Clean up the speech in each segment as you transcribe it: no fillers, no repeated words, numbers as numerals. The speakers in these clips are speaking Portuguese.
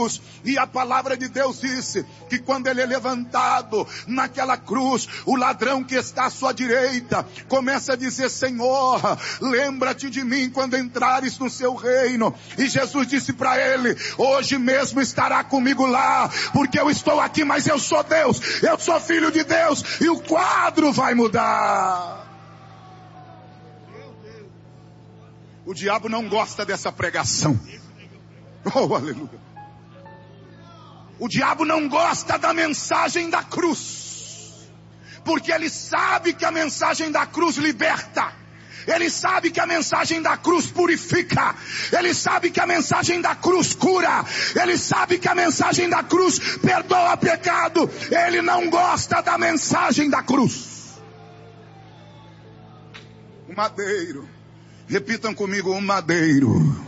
E a palavra de Deus disse que quando ele é levantado naquela cruz, o ladrão que está à sua direita começa a dizer: Senhor, lembra-te de mim quando entrares no seu reino. E Jesus disse para ele: hoje mesmo estará comigo lá, porque eu estou aqui, mas eu sou Deus, eu sou filho de Deus, e o quadro vai mudar. O diabo não gosta dessa pregação. Oh, aleluia. O diabo não gosta da mensagem da cruz, porque ele sabe que a mensagem da cruz liberta, ele sabe que a mensagem da cruz purifica, ele sabe que a mensagem da cruz cura, ele sabe que a mensagem da cruz perdoa pecado. Ele não gosta da mensagem da cruz. O madeiro, repitam comigo: o madeiro.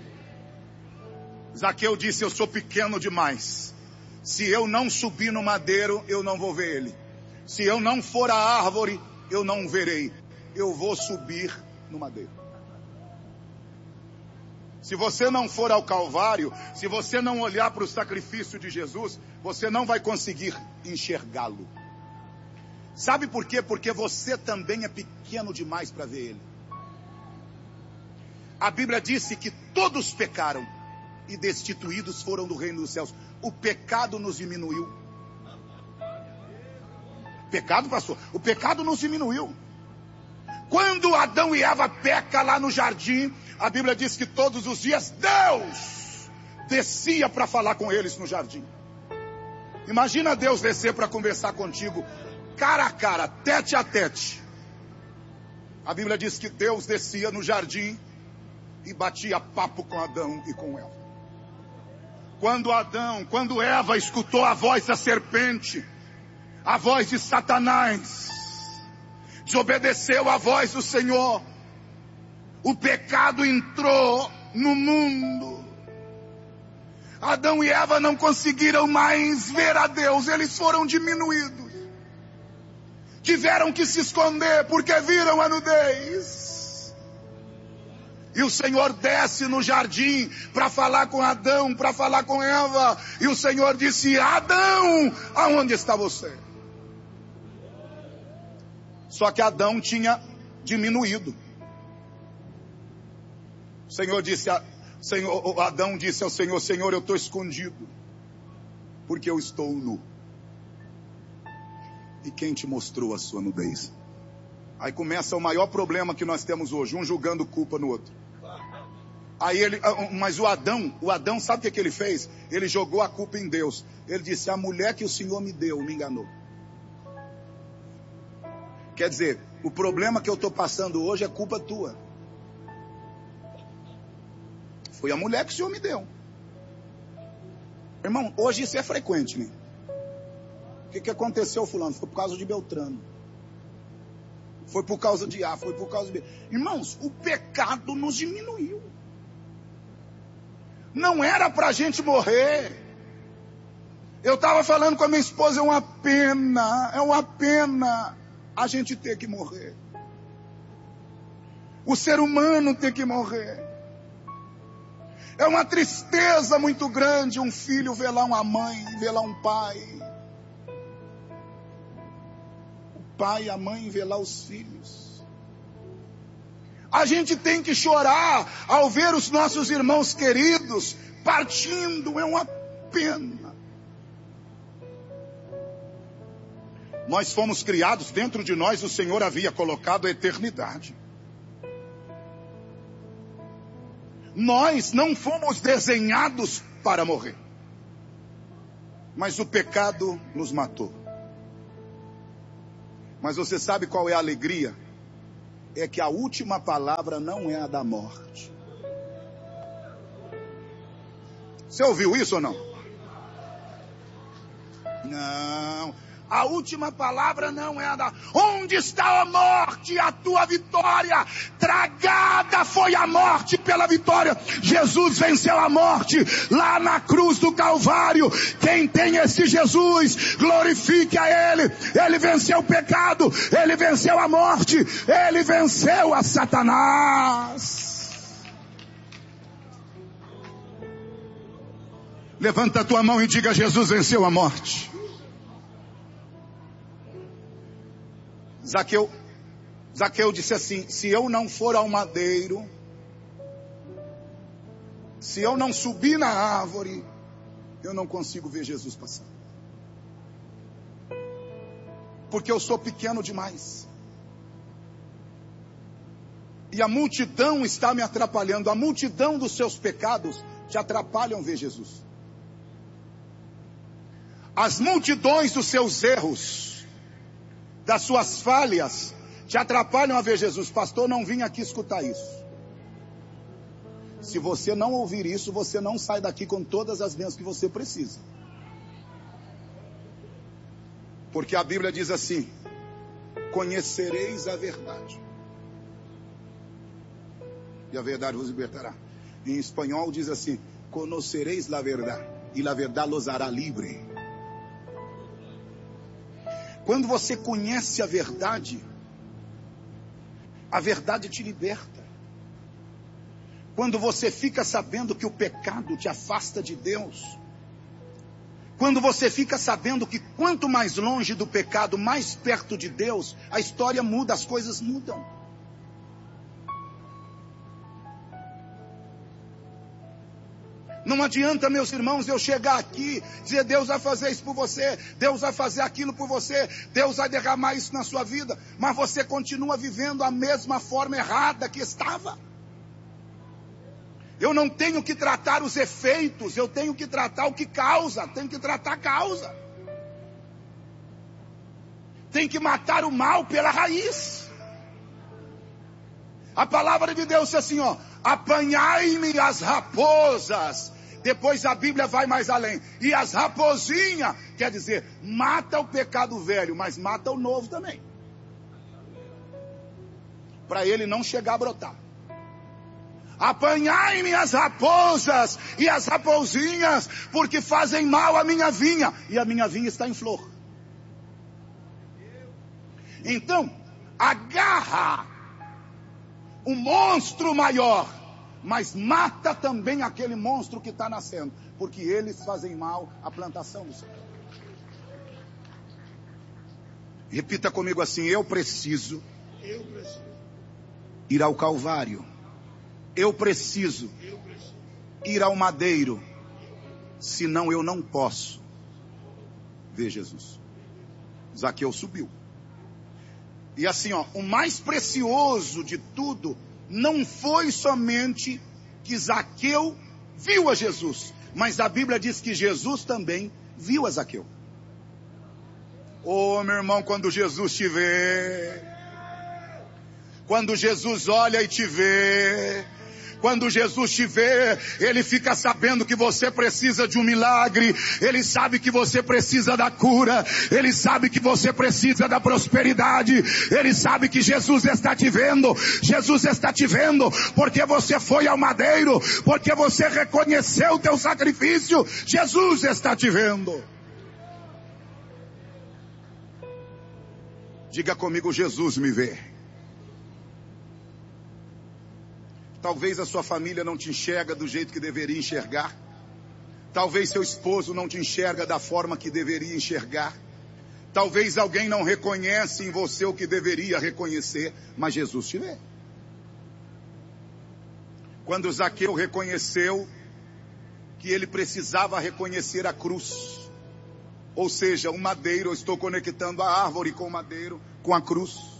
Zaqueu disse: eu sou pequeno demais. Se eu não subir no madeiro, eu não vou ver ele. Se eu não for à árvore, eu não verei. Eu vou subir no madeiro. Se você não for ao Calvário, se você não olhar para o sacrifício de Jesus, você não vai conseguir enxergá-lo. Sabe por quê? Porque você também é pequeno demais para ver ele. A Bíblia disse que todos pecaram e destituídos foram do reino dos céus. O pecado nos diminuiu. Pecado, pastor? O pecado nos diminuiu. Quando Adão e Eva pecam lá no jardim, a Bíblia diz que todos os dias Deus descia para falar com eles no jardim. Imagina Deus descer para conversar contigo, cara a cara, tete a tete. A Bíblia diz que Deus descia no jardim e batia papo com Adão e com Eva. Quando Eva escutou a voz da serpente, a voz de Satanás, desobedeceu a voz do Senhor, o pecado entrou no mundo. Adão e Eva não conseguiram mais ver a Deus, eles foram diminuídos. Tiveram que se esconder porque viram a nudez. E o Senhor desce no jardim para falar com Adão, para falar com Eva. E o Senhor disse: Adão, aonde está você? Só que Adão tinha diminuído. Adão disse ao Senhor: Senhor, eu estou escondido, porque eu estou nu. E quem te mostrou a sua nudez? Aí começa o maior problema que nós temos hoje, um julgando culpa no outro. Mas o Adão, sabe o que ele fez? Ele jogou a culpa em Deus. Ele disse: a mulher que o Senhor me deu me enganou. Quer dizer, o problema que eu estou passando hoje é culpa tua. Foi a mulher que o Senhor me deu. Irmão, hoje isso é frequente, né? O que aconteceu, fulano? Foi por causa de Beltrano. Foi por causa de A, foi por causa de B. Irmãos, o pecado nos diminuiu. Não era para a gente morrer. Eu estava falando com a minha esposa: é uma pena a gente ter que morrer. O ser humano ter que morrer. É uma tristeza muito grande um filho ver lá uma mãe, ver lá um pai. O pai e a mãe ver lá os filhos. A gente tem que chorar ao ver os nossos irmãos queridos partindo. É uma pena. Nós fomos criados, dentro de nós o Senhor havia colocado a eternidade. Nós não fomos desenhados para morrer. Mas o pecado nos matou. Mas você sabe qual é a alegria? É que a última palavra não é a da morte. Você ouviu isso ou não? Não. A última palavra não é a da... Onde está a morte, a tua vitória? Tragada foi a morte pela vitória. Jesus venceu a morte lá na cruz do Calvário. Quem tem esse Jesus, glorifique a Ele. Ele venceu o pecado, Ele venceu a morte, Ele venceu a Satanás. Levanta a tua mão e diga: Jesus venceu a morte. Zaqueu disse assim: se eu não for ao madeiro, se eu não subir na árvore, eu não consigo ver Jesus passar. Porque eu sou pequeno demais. E a multidão está me atrapalhando. A multidão dos seus pecados te atrapalham ver Jesus. As multidões dos seus erros, das suas falhas, te atrapalham a ver Jesus. Pastor, não vim aqui escutar isso. Se você não ouvir isso, você não sai daqui com todas as bênçãos que você precisa. Porque a Bíblia diz assim: conhecereis a verdade, e a verdade vos libertará. Em espanhol diz assim: conocereis la verdad, e la verdad los hará libre. Quando você conhece a verdade te liberta. Quando você fica sabendo que o pecado te afasta de Deus, quando você fica sabendo que quanto mais longe do pecado, mais perto de Deus, a história muda, as coisas mudam. Não adianta, meus irmãos, eu chegar aqui, dizer: Deus vai fazer isso por você, Deus vai fazer aquilo por você, Deus vai derramar isso na sua vida, mas você continua vivendo a mesma forma errada que estava. Eu não tenho que tratar os efeitos, eu tenho que tratar o que causa, tenho que tratar a causa. Tem que matar o mal pela raiz. A palavra de Deus é assim, ó: apanhai-me as raposas. Depois a Bíblia vai mais além: e as raposinhas, quer dizer, mata o pecado velho, mas mata o novo também, para ele não chegar a brotar. Apanhai-me as raposas e as raposinhas, porque fazem mal à minha vinha, e a minha vinha está em flor. Então, agarra o monstro maior, mas mata também aquele monstro que está nascendo, porque eles fazem mal à plantação do Senhor. Repita comigo assim: eu preciso ir ao Calvário. Eu preciso ir ao madeiro, senão eu não posso ver Jesus. Zaqueu subiu. E assim, ó, o mais precioso de tudo não foi somente que Zaqueu viu a Jesus, mas a Bíblia diz que Jesus também viu a Zaqueu. Oh, meu irmão, quando Jesus te vê, quando Jesus olha e te vê, quando Jesus te vê, Ele fica sabendo que você precisa de um milagre, Ele sabe que você precisa da cura, Ele sabe que você precisa da prosperidade, Ele sabe que Jesus está te vendo porque você foi ao madeiro, porque você reconheceu o teu sacrifício. Jesus está te vendo. Diga comigo: Jesus me vê. Talvez a sua família não te enxerga do jeito que deveria enxergar. Talvez seu esposo não te enxerga da forma que deveria enxergar. Talvez alguém não reconhece em você o que deveria reconhecer, mas Jesus te vê. Quando Zaqueu reconheceu que ele precisava reconhecer a cruz, ou seja, o madeiro, eu estou conectando a árvore com o madeiro, com a cruz.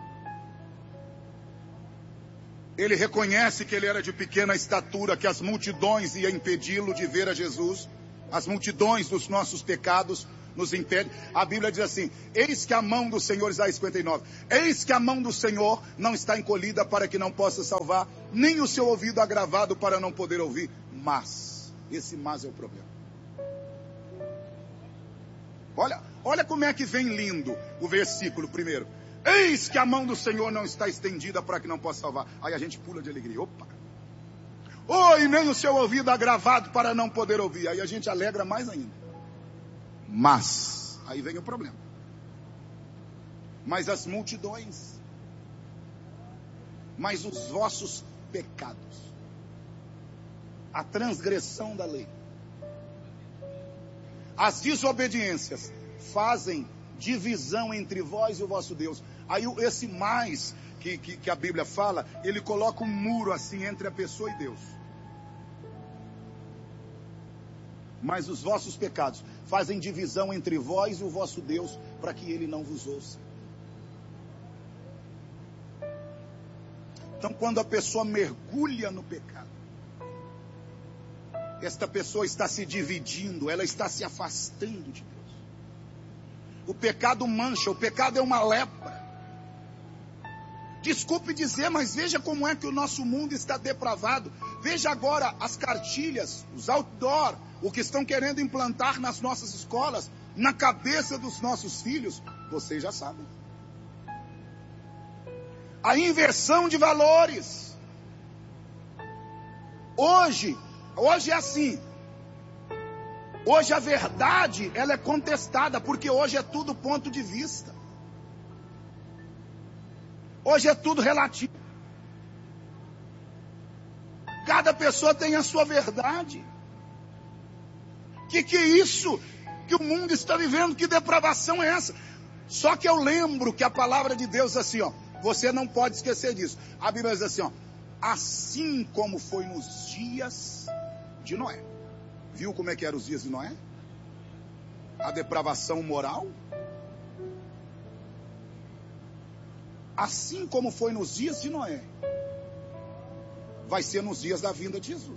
Ele reconhece que ele era de pequena estatura, que as multidões iam impedi-lo de ver a Jesus. As multidões dos nossos pecados nos impedem. A Bíblia diz assim: eis que a mão do Senhor, Isaías 59, eis que a mão do Senhor não está encolhida para que não possa salvar, nem o seu ouvido agravado para não poder ouvir. Mas, esse mas é o problema. Olha como é que vem lindo o versículo primeiro. Eis que a mão do Senhor não está estendida para que não possa salvar. Aí a gente pula de alegria. Opa! E nem o seu ouvido agravado para não poder ouvir. Aí a gente alegra mais ainda. Mas, aí vem o problema. Mas as multidões, mas os vossos pecados, a transgressão da lei, As desobediências fazem divisão entre vós e o vosso Deus. Aí esse mais que a Bíblia fala, ele coloca um muro assim entre a pessoa e Deus. Mas os vossos pecados fazem divisão entre vós e o vosso Deus, para que ele não vos ouça. Então, quando a pessoa mergulha no pecado, esta pessoa está se dividindo, ela está se afastando de Deus. O pecado mancha, o pecado é uma lepra. Desculpe dizer, mas veja como é que o nosso mundo está depravado. Veja agora as cartilhas, os outdoor, o que estão querendo implantar nas nossas escolas, na cabeça dos nossos filhos. Vocês já sabem. A inversão de valores. Hoje é assim. Hoje a verdade, ela é contestada, porque hoje é tudo ponto de vista. Hoje é tudo relativo. Cada pessoa tem a sua verdade. Que é isso que o mundo está vivendo? Que depravação é essa? Só que eu lembro que a palavra de Deus assim, ó, você não pode esquecer disso. A Bíblia diz assim, ó, assim como foi nos dias de Noé. Viu como é que eram os dias de Noé? A depravação moral. Assim como foi nos dias de Noé, vai ser nos dias da vinda de Jesus.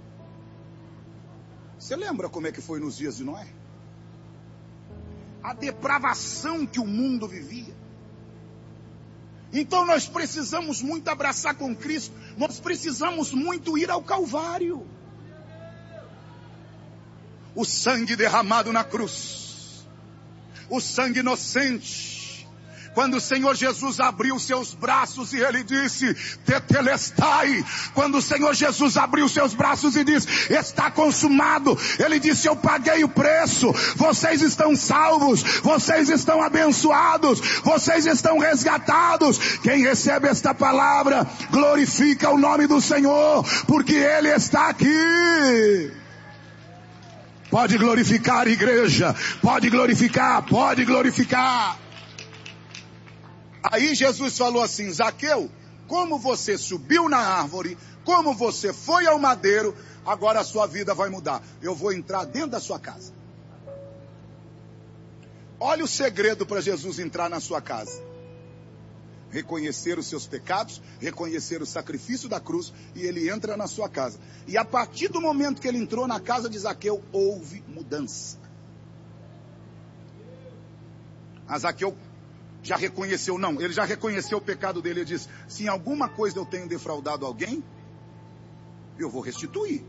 Você lembra como é que foi nos dias de Noé? A depravação que o mundo vivia. Então nós precisamos muito abraçar com Cristo. Nós precisamos muito ir ao Calvário. O sangue derramado na cruz. O sangue inocente. Quando o Senhor Jesus abriu seus braços e ele disse, tetelestai. Quando o Senhor Jesus abriu seus braços e disse, está consumado. Ele disse, eu paguei o preço. Vocês estão salvos. Vocês estão abençoados. Vocês estão resgatados. Quem recebe esta palavra, glorifica o nome do Senhor, porque Ele está aqui. Pode glorificar, igreja. Pode glorificar, pode glorificar. Aí Jesus falou assim, Zaqueu, como você subiu na árvore, como você foi ao madeiro, agora a sua vida vai mudar. Eu vou entrar dentro da sua casa. Olha o segredo para Jesus entrar na sua casa. Reconhecer os seus pecados, reconhecer o sacrifício da cruz, e ele entra na sua casa. E a partir do momento que ele entrou na casa de Zaqueu, houve mudança. A Zaqueu já reconheceu, não, ele já reconheceu o pecado dele. Ele disse, se em alguma coisa eu tenho defraudado alguém, eu vou restituir.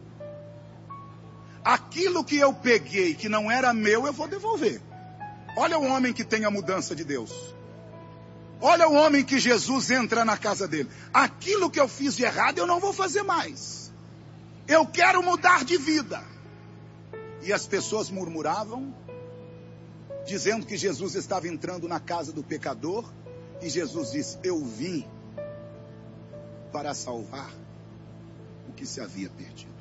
Aquilo que eu peguei que não era meu, eu vou devolver. Olha o homem que tem a mudança de Deus. Olha o homem que Jesus entra na casa dele. Aquilo que eu fiz de errado, eu não vou fazer mais. Eu quero mudar de vida. E as pessoas murmuravam, dizendo que Jesus estava entrando na casa do pecador. E Jesus disse, eu vim para salvar o que se havia perdido.